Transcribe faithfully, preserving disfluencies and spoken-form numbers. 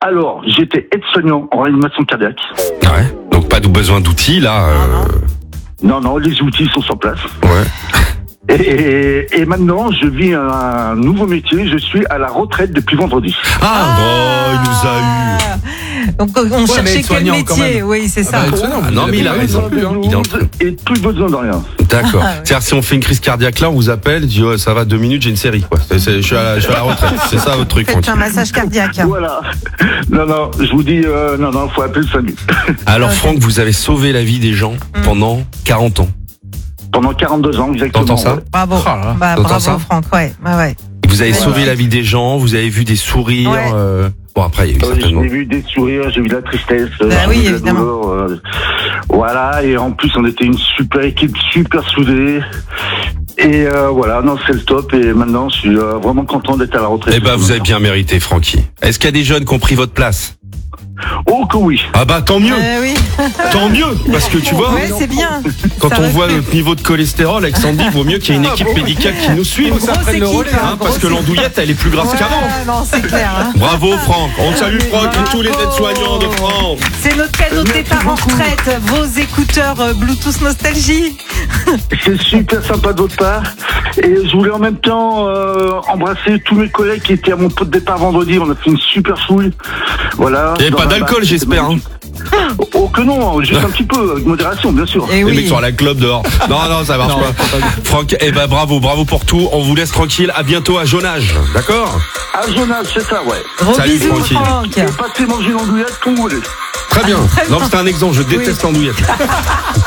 Alors, j'étais aide-soignant en réanimation cardiaque. Ouais. Donc pas de besoin d'outils là. Euh... Non, non, les outils sont sur place. Ouais. Et, et, et maintenant, je vis un nouveau métier. Je suis à la retraite depuis vendredi. Ah, ah oh, il nous a eu. Donc on Ouais, cherchait quel métier, même. oui, c'est ça. Ah bah, Ah, non, mais il a raison. Il est en train- Et plus besoin de rien. D'accord. Ah, ouais. C'est-à-dire si on fait une crise cardiaque là, on vous appelle, il dit oh, ça va deux minutes, j'ai une série quoi. C'est- c'est- je suis à la, je suis à la retraite. C'est ça votre truc, Faites Francky. un massage cardiaque. Voilà. Non, non, je vous dis, euh, non, non, faut appeler le SAMU. Alors Ok. Franck, vous avez sauvé la vie des gens pendant quarante ans. Pendant quarante-deux ans, exactement. T'entends ça? ouais. Bravo. Oh là là. Bah, T'entends bravo ça Franck, ouais, ouais, ouais. Vous avez Ouais. sauvé la vie des gens, vous avez vu des sourires. Ouais. euh, Bon après, il y a eu Euh, certainement. J'ai vu des sourires, j'ai vu de la tristesse, euh, Bah j'ai oui, vu de la évidemment. douleur, euh, voilà, et en plus on était une super équipe, super soudée. Et euh, voilà, non, c'est le top. Et maintenant, je suis euh, vraiment content d'être à la retraite. Eh ben, vous avez bien mérité, Francky. Est-ce qu'il y a des jeunes qui ont pris votre place? Oh que oui. Ah bah tant mieux, Euh, oui. tant mieux, parce que tu vois, Ouais, c'est bien. quand Ça on voit recrute. notre niveau de cholestérol avec Sandy, il vaut mieux qu'il y ait une équipe médicale qui nous suive, Grosse prenne le équipe, relais, hein, hein, parce grosse que l'andouillette, elle est plus grave équipe. qu'avant. Ouais, non, c'est clair. Hein. Bravo Franck, on salue Franck et tous les Bravo. aides-soignants de France. C'est notre cadeau de départ en retraite, vos écouteurs euh, Bluetooth Nostalgie. C'est super sympa de votre part. Et je voulais en même temps euh, embrasser tous mes collègues qui étaient à mon pot de départ vendredi. On a fait une super fouille. Voilà. Il n'y avait Dans pas un d'alcool, bar, j'espère. Hein. Oh que non, juste un petit peu, avec modération, bien sûr. Et Les oui. mecs sur la club dehors. Non, non, ça marche Non, pas. Franck, eh ben bravo, bravo pour tout. On vous laisse tranquille. À bientôt à Jonage. D'accord? À Jonas, c'est ça, ouais. Gros Salut, bisous tranquille. Franck. Et passez manger l'andouillette comme vous voulez. Très bien. Très Non, bien. c'est un exemple. Je déteste l'andouillette.